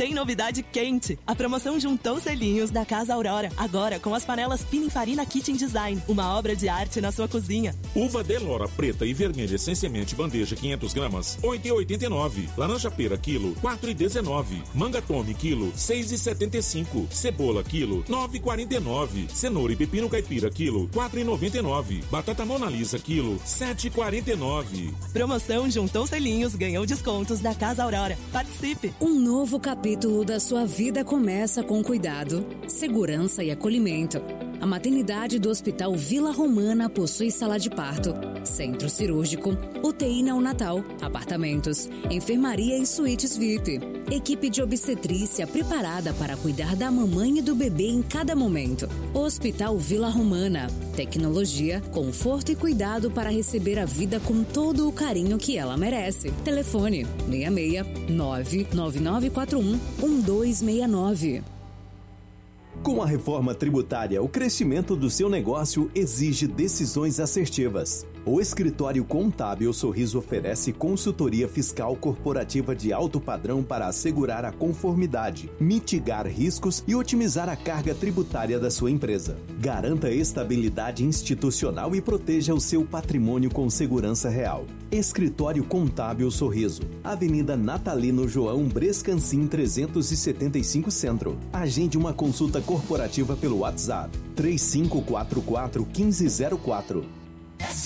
tem novidade quente. A promoção Juntou Selinhos da Casa Aurora. Agora com as panelas Pininfarina Kitchen Design. Uma obra de arte na sua cozinha. Uva Delora preta e vermelha sem semente bandeja 500 gramas, 8,89. Laranja pera quilo, 4,19. Manga tome quilo, 6,75. Cebola quilo, 9,49. Cenoura e pepino caipira quilo, 4,99. Batata Mona Lisa quilo, 7,49. Promoção Juntou Selinhos ganhou descontos da Casa Aurora. Participe! Um novo capítulo da sua vida começa com cuidado, segurança e acolhimento. A maternidade do Hospital Vila Romana possui sala de parto, centro cirúrgico, UTI neonatal, apartamentos, enfermaria e suítes VIP. Equipe de obstetrícia preparada para cuidar da mamãe e do bebê em cada momento. Hospital Vila Romana. Tecnologia, conforto e cuidado para receber a vida com todo o carinho que ela merece. Telefone 66 99941 1269. Com a reforma tributária, o crescimento do seu negócio exige decisões assertivas. O Escritório Contábil Sorriso oferece consultoria fiscal corporativa de alto padrão para assegurar a conformidade, mitigar riscos e otimizar a carga tributária da sua empresa. Garanta estabilidade institucional e proteja o seu patrimônio com segurança real. Escritório Contábil Sorriso, Avenida Natalino João Brescancin 375 Centro. Agende uma consulta corporativa pelo WhatsApp 3544 1504.